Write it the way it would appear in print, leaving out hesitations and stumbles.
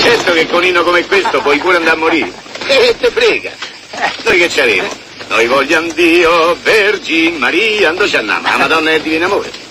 Certo che con inno come questo puoi pure andare a morire. E te frega. Noi che ci avremo? Noi vogliamo Dio, Vergine Maria, dove ci andiamo? La Madonna del Divino Amore.